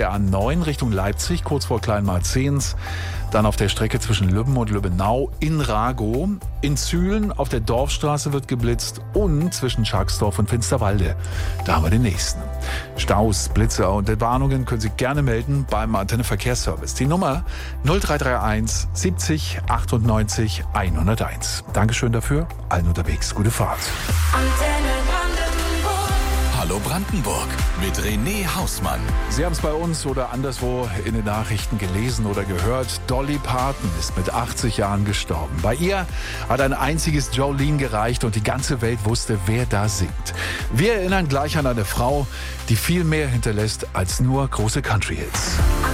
der A9 Richtung Leipzig, kurz vor Kleinmarzens. Dann auf der Strecke zwischen Lübben und Lübbenau in Ragow. In Zühlen auf der Dorfstraße wird geblitzt und zwischen Scharksdorf und Finsterwalde. Da haben wir den nächsten. Staus, Blitze und Entwarnungen können Sie gerne melden beim Antenne Verkehrsservice. Die Nummer 0331 70 98 101. Dankeschön dafür. Allen unterwegs. Gute Fahrt. Hallo Brandenburg mit René Hausmann. Sie haben es bei uns oder anderswo in den Nachrichten gelesen oder gehört. Dolly Parton ist mit 80 Jahren gestorben. Bei ihr hat ein einziges Jolene gereicht und die ganze Welt wusste, wer da singt. Wir erinnern gleich an eine Frau, die viel mehr hinterlässt als nur große Country-Hits.